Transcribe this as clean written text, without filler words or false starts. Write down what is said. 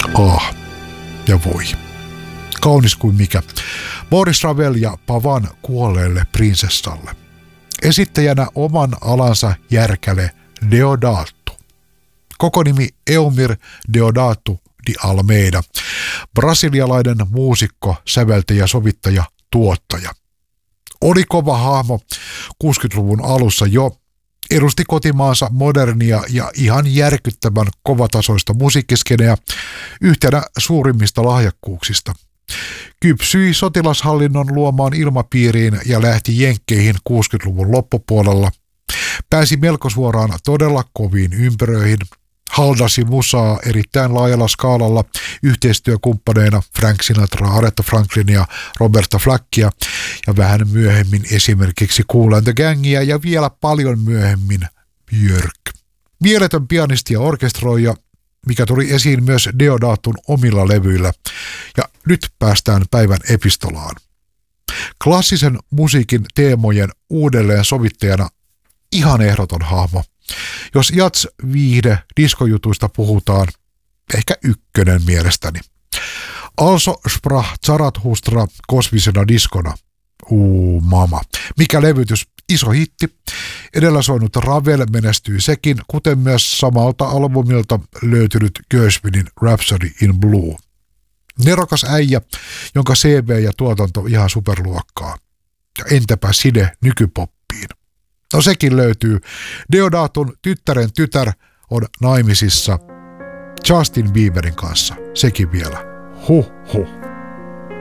Ja voi. Kaunis kuin mikä. Boris Ravel ja Pavan kuolleelle prinsessalle. Esittäjänä oman alansa järkäle Deodato. Koko nimi Eumir Deodato de Almeida. Brasilialainen muusikko, säveltäjä, sovittaja, tuottaja. Oli kova hahmo 60-luvun alussa jo. Edusti kotimaansa modernia ja ihan järkyttävän kovatasoista musiikkiskeneä yhtenä suurimmista lahjakkuuksista. Kypsyi sotilashallinnon luomaan ilmapiiriin ja lähti jenkkeihin 60-luvun loppupuolella. Pääsi melko suoraan todella koviin ympyröihin. Haldasi musaa erittäin laajalla skaalalla yhteistyökumppaneina Frank Sinatra, Aretha Franklin ja Roberta Flackia ja vähän myöhemmin esimerkiksi Kool and the Gangia ja vielä paljon myöhemmin Björk. Mieletön pianisti ja orkestroija, mikä tuli esiin myös Deodatun omilla levyillä. Ja nyt päästään päivän epistolaan. Klassisen musiikin teemojen uudelleen sovittajana ihan ehdoton hahmo. Jos jats, viihde, diskojutuista puhutaan, ehkä ykkönen mielestäni. Also sprach Zarathustra kosmisena diskona. Mama. Mikä levytys, iso hitti. Edellä soinut Ravel menestyi sekin, kuten myös samalta albumilta löytynyt Gershwinin Rhapsody in Blue. Nerokas äijä, jonka CV ja tuotanto ihan superluokkaa. Ja entäpä side nykypoppiin? No sekin löytyy. Deodatun tyttären tytär on naimisissa Justin Bieberin kanssa. Sekin vielä. Huh.